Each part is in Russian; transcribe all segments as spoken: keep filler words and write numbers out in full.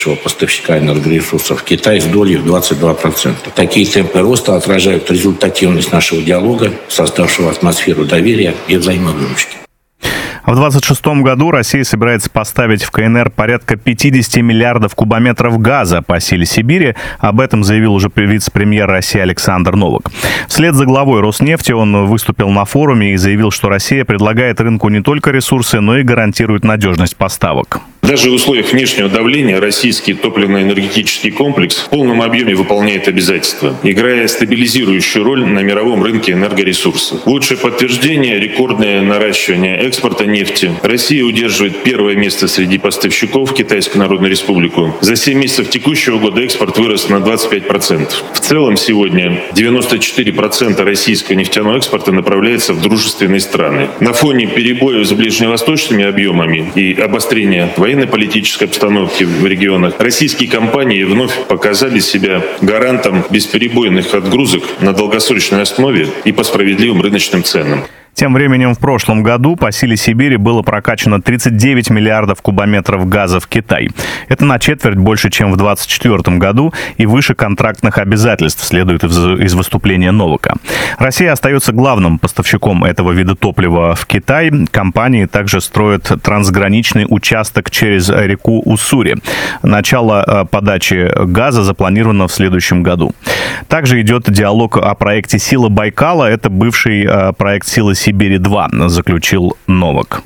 поставщика энергоресурсов, Китай с долей в двадцать два процента. Такие темпы роста отражают результативность нашего диалога, создавшего атмосферу доверия и взаимовыручки. В двадцать шестом году Россия собирается поставить в КНР порядка пятьдесят миллиардов кубометров газа по силе Сибири. Об этом заявил уже вице-премьер России Александр Новак. Вслед за главой Роснефти он выступил на форуме и заявил, что Россия предлагает рынку не только ресурсы, но и гарантирует надежность поставок. Даже в условиях внешнего давления российский топливно-энергетический комплекс в полном объеме выполняет обязательства, играя стабилизирующую роль на мировом рынке энергоресурсов. Лучшее подтверждение – рекордное наращивание экспорта нефти. Россия удерживает первое место среди поставщиков в Китайскую Народную Республику. За семь месяцев текущего года экспорт вырос на двадцать пять процентов. В целом сегодня девяносто четыре процента российского нефтяного экспорта направляется в дружественные страны. На фоне перебоев с ближневосточными объемами и обострения военно-политической обстановки в регионах российские компании вновь показали себя гарантом бесперебойных отгрузок на долгосрочной основе и по справедливым рыночным ценам. Тем временем в прошлом году по силе Сибири было прокачано тридцать девять миллиардов кубометров газа в Китай. Это на четверть больше, чем в двадцать четвёртом году и выше контрактных обязательств, следует из выступления Новака. Россия остается главным поставщиком этого вида топлива в Китай. Компании также строят трансграничный участок через реку Уссури. Начало подачи газа запланировано в следующем году. Также идет диалог о проекте «Сила Байкала». Это бывший проект «Сила Сибири-два», заключил Новак.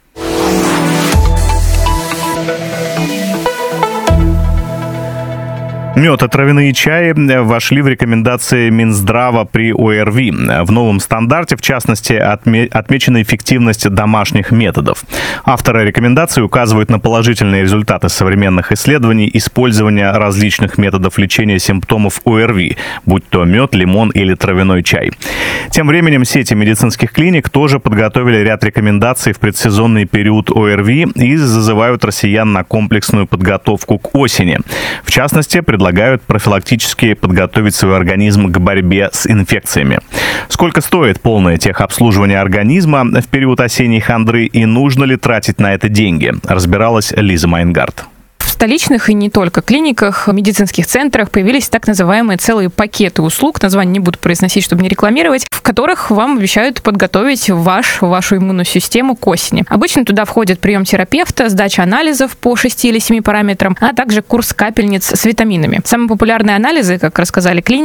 Мед и травяные чаи вошли в рекомендации Минздрава при ОРВИ. В новом стандарте, в частности, отме- отмечена эффективность домашних методов. Авторы рекомендаций указывают на положительные результаты современных исследований использования различных методов лечения симптомов ОРВИ, будь то мед, лимон или травяной чай. Тем временем сети медицинских клиник тоже подготовили ряд рекомендаций в предсезонный период ОРВИ и зазывают россиян на комплексную подготовку к осени. В частности, предлагают Предлагают профилактически подготовить свой организм к борьбе с инфекциями. Сколько стоит полное техобслуживание организма в период осенней хандры и нужно ли тратить на это деньги, разбиралась Лиза Майнгард. В столичных и не только клиниках, медицинских центрах появились так называемые целые пакеты услуг, название не буду произносить, чтобы не рекламировать, в которых вам обещают подготовить ваш, вашу иммунную систему к осени. Обычно туда входит прием терапевта, сдача анализов по шести или семи параметрам, а также курс капельниц с витаминами. Самые популярные анализы, как рассказали клиники,